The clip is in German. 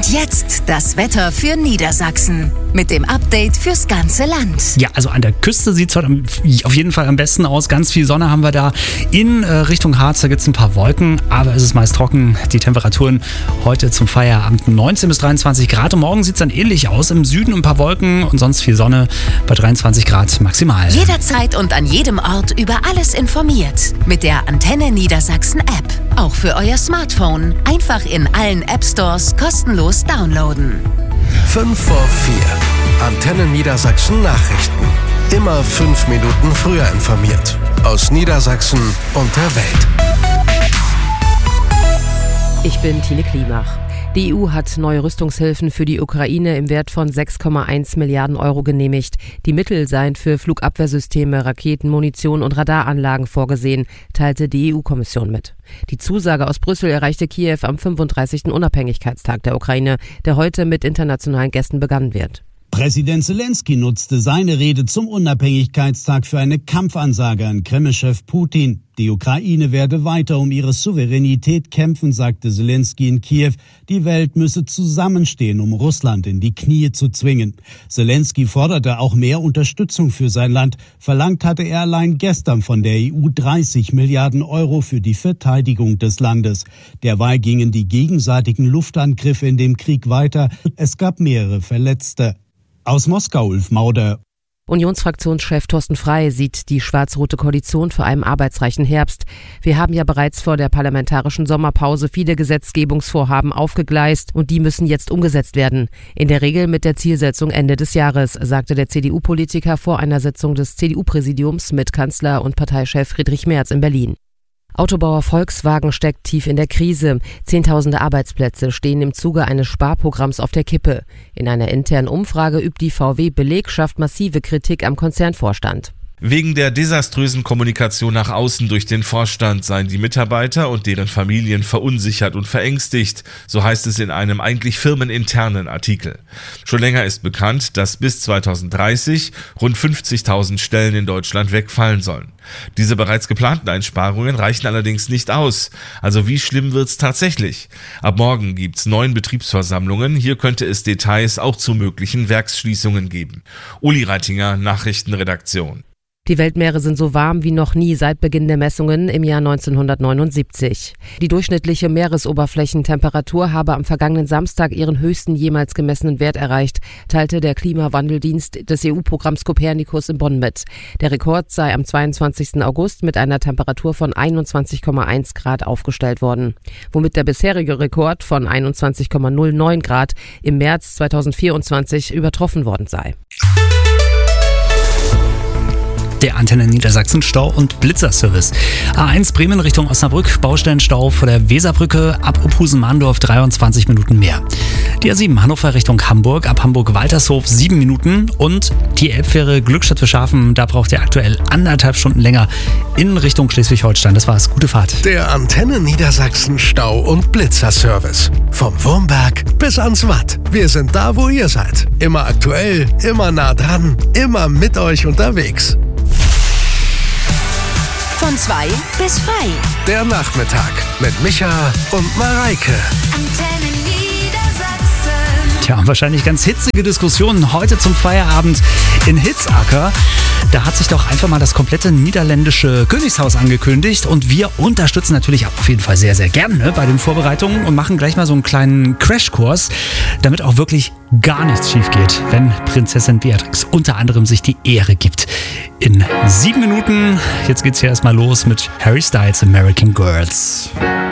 Und jetzt das Wetter für Niedersachsen. Mit dem Update fürs ganze Land. Ja, also an der Küste sieht es heute auf jeden Fall am besten aus. Ganz viel Sonne haben wir da. In Richtung Harz, da gibt es ein paar Wolken, aber es ist meist trocken. Die Temperaturen heute zum Feierabend 19 bis 23 Grad. Und morgen sieht es dann ähnlich aus. Im Süden ein paar Wolken und sonst viel Sonne bei 23 Grad maximal. Jederzeit und an jedem Ort über alles informiert. Mit der Antenne Niedersachsen App. Auch für euer Smartphone. Einfach in allen App-Stores kostenlos downloaden. 5 vor 4. Antenne Niedersachsen Nachrichten. Immer 5 Minuten früher informiert. Aus Niedersachsen und der Welt. Ich bin Tine Klimach. Die EU hat neue Rüstungshilfen für die Ukraine im Wert von 6,1 Milliarden Euro genehmigt. Die Mittel seien für Flugabwehrsysteme, Raketen, Munition und Radaranlagen vorgesehen, teilte die EU-Kommission mit. Die Zusage aus Brüssel erreichte Kiew am 35. Unabhängigkeitstag der Ukraine, der heute mit internationalen Gästen begangen wird. Präsident Zelensky nutzte seine Rede zum Unabhängigkeitstag für eine Kampfansage an Kreml-Chef Putin. Die Ukraine werde weiter um ihre Souveränität kämpfen, sagte Zelensky in Kiew. Die Welt müsse zusammenstehen, um Russland in die Knie zu zwingen. Zelensky forderte auch mehr Unterstützung für sein Land. Verlangt hatte er allein gestern von der EU 30 Milliarden Euro für die Verteidigung des Landes. Derweil gingen die gegenseitigen Luftangriffe in dem Krieg weiter. Es gab mehrere Verletzte. Aus Moskau, Ulf Mauder. Unionsfraktionschef Thorsten Frey sieht die schwarz-rote Koalition vor einem arbeitsreichen Herbst. Wir haben ja bereits vor der parlamentarischen Sommerpause viele Gesetzgebungsvorhaben aufgegleist und die müssen jetzt umgesetzt werden. In der Regel mit der Zielsetzung Ende des Jahres, sagte der CDU-Politiker vor einer Sitzung des CDU-Präsidiums mit Kanzler und Parteichef Friedrich Merz in Berlin. Autobauer Volkswagen steckt tief in der Krise. Zehntausende Arbeitsplätze stehen im Zuge eines Sparprogramms auf der Kippe. In einer internen Umfrage übt die VW-Belegschaft massive Kritik am Konzernvorstand. Wegen der desaströsen Kommunikation nach außen durch den Vorstand seien die Mitarbeiter und deren Familien verunsichert und verängstigt, so heißt es in einem eigentlich firmeninternen Artikel. Schon länger ist bekannt, dass bis 2030 rund 50.000 Stellen in Deutschland wegfallen sollen. Diese bereits geplanten Einsparungen reichen allerdings nicht aus. Also wie schlimm wird's tatsächlich? Ab morgen gibt's 9 Betriebsversammlungen. Hier könnte es Details auch zu möglichen Werksschließungen geben. Uli Reitinger, Nachrichtenredaktion. Die Weltmeere sind so warm wie noch nie seit Beginn der Messungen im Jahr 1979. Die durchschnittliche Meeresoberflächentemperatur habe am vergangenen Samstag ihren höchsten jemals gemessenen Wert erreicht, teilte der Klimawandeldienst des EU-Programms Copernicus in Bonn mit. Der Rekord sei am 22. August mit einer Temperatur von 21,1 Grad aufgestellt worden, womit der bisherige Rekord von 21,09 Grad im März 2024 übertroffen worden sei. Der Antenne Niedersachsen Stau- und Blitzerservice. A1 Bremen Richtung Osnabrück, Baustellenstau vor der Weserbrücke, ab Opusen-Mahndorf 23 Minuten mehr. Die A7 Hannover Richtung Hamburg, ab Hamburg-Waltershof 7 Minuten und die Elbfähre Glückstadt für Schafen, da braucht ihr aktuell 1,5 Stunden länger in Richtung Schleswig-Holstein. Das war's, gute Fahrt. Der Antenne Niedersachsen Stau- und Blitzerservice. Vom Wurmberg bis ans Watt. Wir sind da, wo ihr seid. Immer aktuell, immer nah dran, immer mit euch unterwegs. Von 2 bis frei. Der Nachmittag mit Micha und Mareike. Antenne Niedersachsen. Tja, wahrscheinlich ganz hitzige Diskussionen heute zum Feierabend in Hitzacker. Da hat sich doch einfach mal das komplette niederländische Königshaus angekündigt und wir unterstützen natürlich auf jeden Fall sehr, sehr gerne bei den Vorbereitungen und machen gleich mal so einen kleinen Crashkurs, damit auch wirklich gar nichts schief geht, wenn Prinzessin Beatrix unter anderem sich die Ehre gibt. In 7 Minuten, jetzt geht's hier erstmal los mit Harry Styles American Girls.